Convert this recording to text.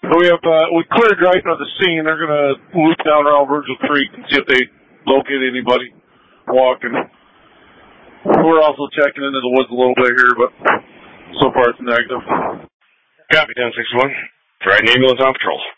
We cleared right on the scene. They're going to loop down around Virgil Creek and see if they locate anybody walking. We're also checking into the woods a little bit here, but so far it's negative. Copy, 1061. Trident ambulance on patrol.